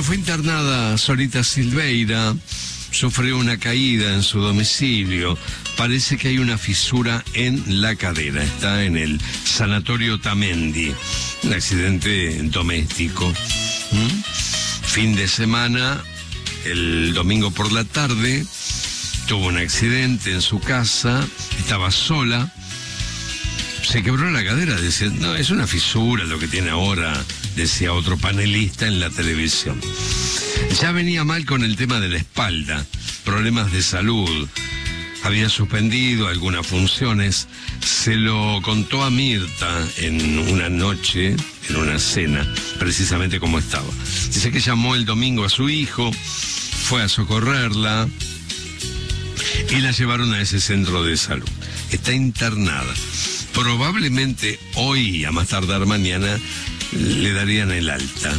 fue internada Sorita Silveira, sufrió una caída en su domicilio. Parece que hay una fisura en la cadera. Está en el sanatorio Tamendi. Un accidente doméstico. Fin de semana, el domingo por la tarde, tuvo un accidente en su casa. Estaba sola. Se quebró la cadera. Decía, no, es una fisura lo que tiene ahora, decía otro panelista en la televisión. Ya venía mal con el tema de la espalda, problemas de salud. Había suspendido algunas funciones. Se lo contó a Mirta en una noche, en una cena, precisamente como estaba. Dice que llamó el domingo a su hijo, fue a socorrerla y la llevaron a ese centro de salud. Está internada. Probablemente hoy, a más tardar mañana, le darían el alta.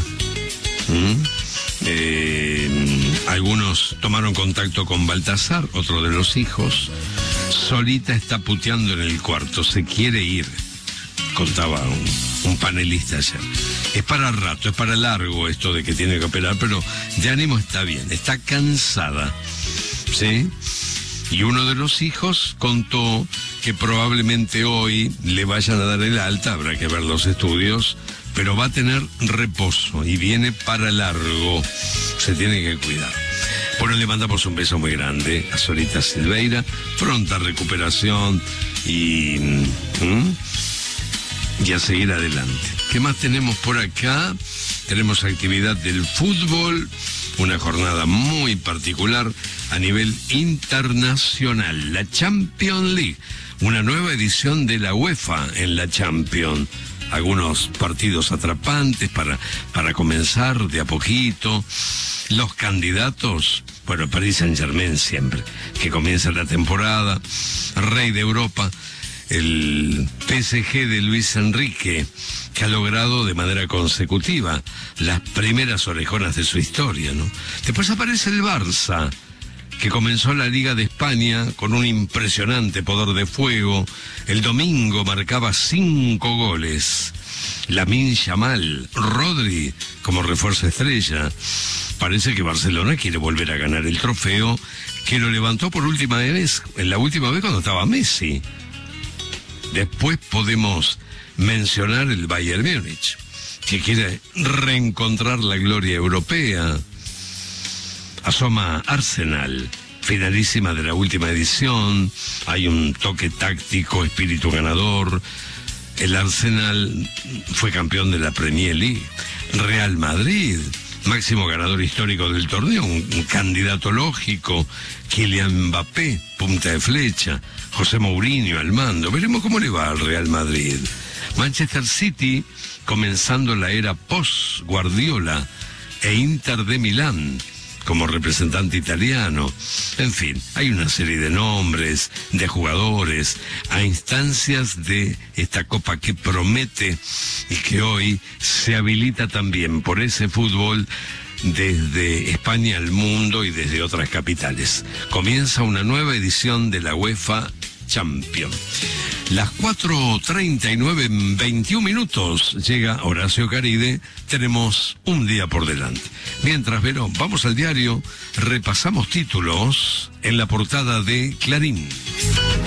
Algunos tomaron contacto con Baltasar, otro de los hijos. Solita está puteando en el cuarto, se quiere ir, contaba un panelista ayer. Es para rato, es para largo esto de que tiene que operar, pero de ánimo está bien, está cansada, ¿sí? Y uno de los hijos contó que probablemente hoy le vayan a dar el alta, habrá que ver los estudios, pero va a tener reposo y viene para largo, se tiene que cuidar. Bueno, le mandamos un beso muy grande a Sorita Silveira, pronta recuperación y a seguir adelante. ¿Qué más tenemos por acá? Tenemos actividad del fútbol, una jornada muy particular a nivel internacional, la Champions League, una nueva edición de la UEFA en la Champions. Algunos partidos atrapantes para comenzar de a poquito. Los candidatos, bueno, Paris Saint-Germain siempre, que comienza la temporada, rey de Europa, el PSG de Luis Enrique, que ha logrado de manera consecutiva las primeras orejonas de su historia, ¿no? Después aparece el Barça, que comenzó la Liga de España con un impresionante poder de fuego. El domingo marcaba 5 goles. Lamine Yamal, Rodri como refuerzo estrella. Parece que Barcelona quiere volver a ganar el trofeo que lo levantó por última vez, en la última vez cuando estaba Messi. Después podemos mencionar el Bayern Múnich, que quiere reencontrar la gloria europea. Asoma Arsenal, finalísima de la última edición. Hay un toque táctico, espíritu ganador. El Arsenal fue campeón de la Premier League. Real Madrid, máximo ganador histórico del torneo, un candidato lógico. Kylian Mbappé, punta de flecha. José Mourinho al mando. Veremos cómo le va al Real Madrid. Manchester City, comenzando la era post-Guardiola. E Inter de Milán como representante italiano. En fin, hay una serie de nombres, de jugadores, a instancias de esta copa que promete y que hoy se habilita también por ese fútbol desde España al mundo y desde otras capitales. Comienza una nueva edición de la UEFA Champions. Las 4:39 en 21 minutos llega Horacio Caride. Tenemos un día por delante. Mientras, Vero, vamos al diario, repasamos títulos en la portada de Clarín.